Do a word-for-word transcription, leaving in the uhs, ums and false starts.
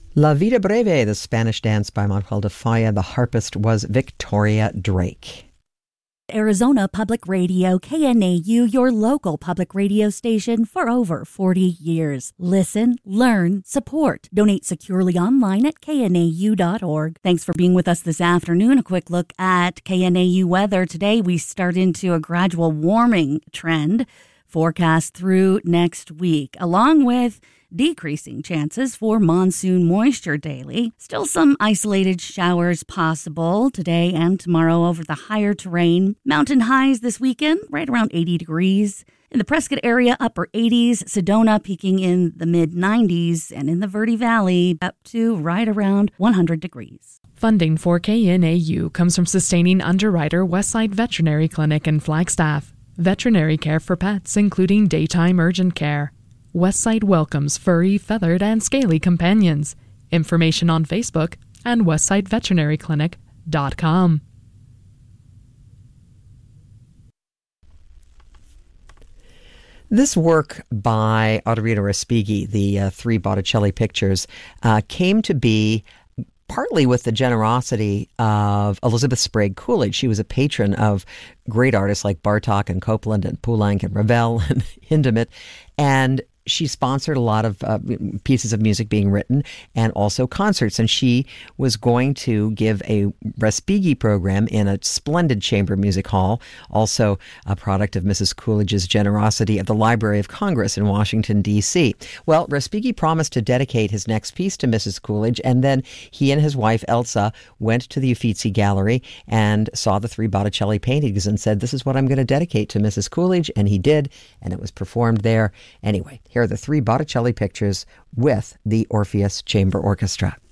La Vida Breve, the Spanish dance by Manuel de Falla. The harpist was Victoria Drake. Arizona Public Radio, K N A U, your local public radio station for over forty years. Listen, learn, support. Donate securely online at K N A U dot org. Thanks for being with us this afternoon. A quick look at K N A U weather. Today we start into a gradual warming trend forecast through next week, along with decreasing chances for monsoon moisture daily. Still some isolated showers possible today and tomorrow over the higher terrain. Mountain highs this weekend, right around eighty degrees. In the Prescott area, upper eighties. Sedona peaking in the mid nineties. And in the Verde Valley, up to right around one hundred degrees. Funding for K N A U comes from sustaining underwriter Westside Veterinary Clinic in Flagstaff. Veterinary care for pets, including daytime urgent care. Westside welcomes furry, feathered, and scaly companions. Information on Facebook and westside veterinary clinic dot com. This work by Autorino Respighi, the uh, three Botticelli pictures, uh, came to be partly with the generosity of Elizabeth Sprague Coolidge. She was a patron of great artists like Bartók and Copland and Poulenc and Ravel and Hindemith, and she sponsored a lot of uh, pieces of music being written and also concerts. And she was going to give a Respighi program in a splendid chamber music hall, also a product of Missus Coolidge's generosity at the Library of Congress in Washington, D C. Well, Respighi promised to dedicate his next piece to Missus Coolidge, and then he and his wife, Elsa, went to the Uffizi Gallery and saw the three Botticelli paintings and said, this is what I'm going to dedicate to Missus Coolidge, and he did, and it was performed there. Anyway, here are the three Botticelli pictures with the Orpheus Chamber Orchestra.